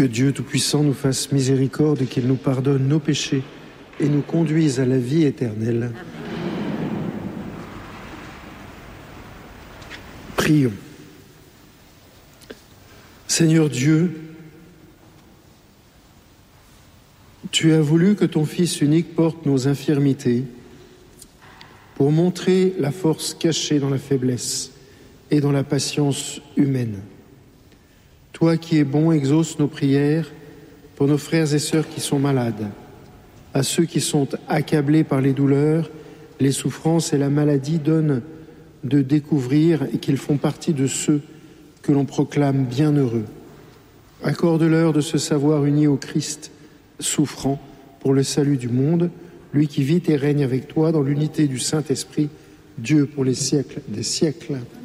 Que Dieu Tout-Puissant nous fasse miséricorde et qu'il nous pardonne nos péchés et nous conduise à la vie éternelle. Prions. Seigneur Dieu, tu as voulu que ton Fils unique porte nos infirmités pour montrer la force cachée dans la faiblesse et dans la patience humaine. Toi qui es bon, exauce nos prières pour nos frères et sœurs qui sont malades, à ceux qui sont accablés par les douleurs, les souffrances et la maladie, donne de découvrir et qu'ils font partie de ceux que l'on proclame bienheureux. Accorde-leur de se savoir unis au Christ, souffrant pour le salut du monde, lui qui vit et règne avec toi dans l'unité du Saint-Esprit, Dieu pour les siècles des siècles.